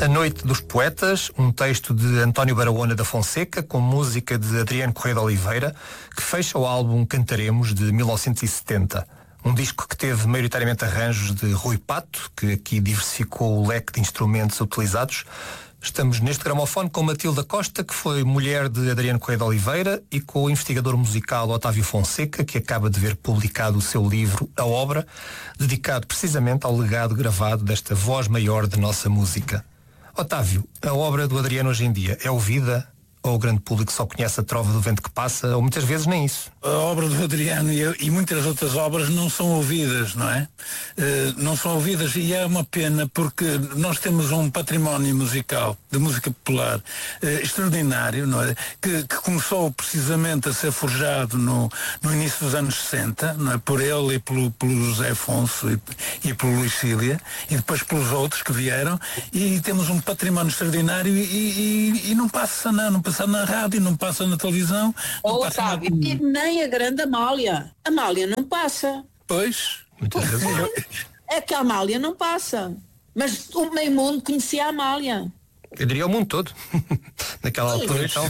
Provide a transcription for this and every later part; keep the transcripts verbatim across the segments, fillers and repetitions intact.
A Noite dos Poetas, um texto de António Barahona da Fonseca, com música de Adriano Correia de Oliveira, que fecha o álbum Cantaremos, de mil novecentos e setenta. Um disco que teve maioritariamente arranjos de Rui Pato, que aqui diversificou o leque de instrumentos utilizados. Estamos neste gramofone com Matilda Costa, que foi mulher de Adriano Correia de Oliveira, e com o investigador musical Otávio Fonseca, que acaba de ver publicado o seu livro A Obra, dedicado precisamente ao legado gravado desta voz maior de nossa música. Otávio, a obra do Adriano hoje em dia é ouvida? Ou o grande público só conhece a Trova do Vento que Passa, ou muitas vezes nem isso? A obra do Adriano e, e muitas outras obras não são ouvidas, não é? Uh, não são ouvidas, e é uma pena, porque nós temos um património musical, de música popular, uh, extraordinário, não é? Que, que começou precisamente a ser forjado no, no início dos anos sessenta, não é? Por ele e pelo, pelo José Afonso e, e pelo Luís Cília, e depois pelos outros que vieram, e temos um património extraordinário, e, e, e não passa, não, não passa na rádio, não passa na televisão. Não oh, passa sabe, na... e nem a grande Amália. Amália não passa. Pois. Muitas vezes. É que a Amália não passa. Mas o meio mundo conhecia a Amália. Eu diria o mundo todo. Naquela altura, então.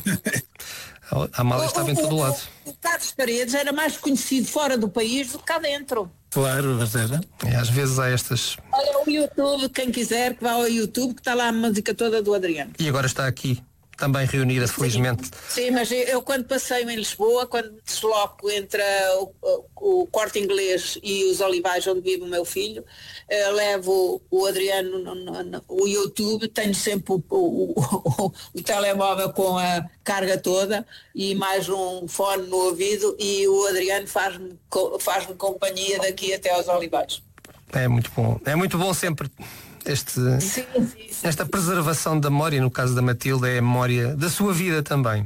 A Amália estava em todo o lado. O Carlos Paredes era mais conhecido fora do país do que cá dentro. Claro, mas era. E às vezes há estas... Olha o YouTube, quem quiser que vá ao YouTube, que está lá a música toda do Adriano. E agora está aqui, também reunida, Sim. Felizmente. Sim, mas eu quando passeio em Lisboa, quando me desloco entre o, o, o Corte Inglês e os Olivais, onde vive o meu filho, eu levo o Adriano no, no, no o YouTube, tenho sempre o, o, o, o telemóvel com a carga toda e mais um fone no ouvido, e o Adriano faz-me faz-me companhia daqui até aos Olivais. É muito bom. É muito bom sempre este, sim, sim, sim, esta sim. preservação da memória. No caso da Matilda, é a memória da sua vida também.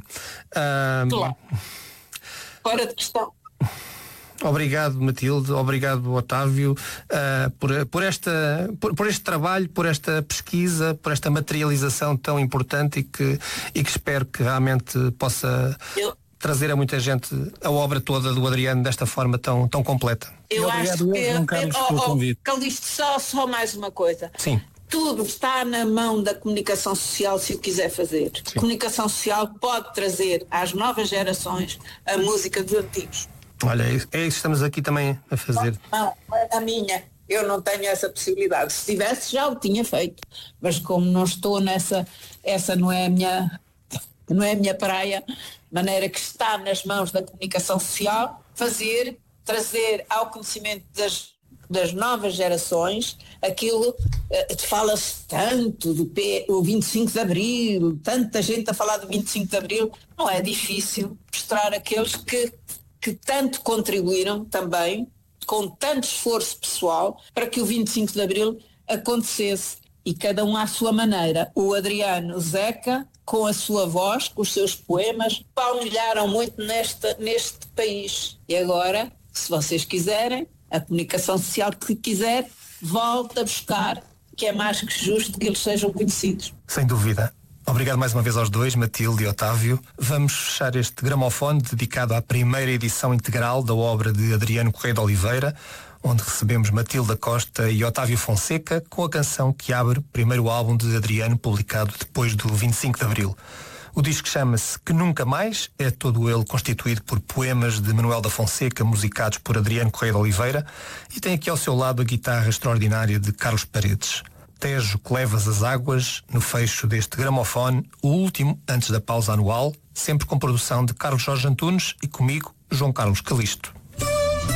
Um, Claro. Fora de questão. Obrigado, Matilde, obrigado, Otávio, uh, por, por, esta, por, por este trabalho, por esta pesquisa, por esta materialização tão importante, e que, e que espero que realmente possa Eu... trazer a muita gente a obra toda do Adriano desta forma tão, tão completa. Eu acho que... João Carlos, pelo convite. Calixto, só, só mais uma coisa. Sim. Tudo está na mão da comunicação social, se o quiser fazer. Sim. A comunicação social pode trazer às novas gerações a música dos antigos. Olha, é isso que estamos aqui também a fazer. Não, a minha, eu não tenho essa possibilidade. Se tivesse, já o tinha feito. Mas como não estou nessa, essa não é a minha, não é a minha praia, de maneira que está nas mãos da comunicação social, fazer, trazer ao conhecimento das, das novas gerações aquilo, uh, fala-se tanto do P, o vinte e cinco de Abril, tanta gente a falar do vinte e cinco de Abril, não é difícil mostrar aqueles que que tanto contribuíram também, com tanto esforço pessoal, para que o vinte e cinco de Abril acontecesse, e cada um à sua maneira. O Adriano, o Zeca, com a sua voz, com os seus poemas, palmilharam muito neste, neste país. E agora, se vocês quiserem, a comunicação social que quiser, volta a buscar, que é mais que justo que eles sejam conhecidos. Sem dúvida. Obrigado mais uma vez aos dois, Matilde e Otávio. Vamos fechar este gramofone dedicado à primeira edição integral da obra de Adriano Correia de Oliveira, onde recebemos Matilda Costa e Otávio Fonseca, com a canção que abre o primeiro álbum de Adriano, publicado depois do vinte e cinco de Abril. O disco chama-se Que Nunca Mais, é todo ele constituído por poemas de Manuel da Fonseca, musicados por Adriano Correia de Oliveira, e tem aqui ao seu lado a guitarra extraordinária de Carlos Paredes. Tejo que levas as águas, no fecho deste gramofone, o último antes da pausa anual, sempre com produção de Carlos Jorge Antunes e comigo, João Carlos Calixto.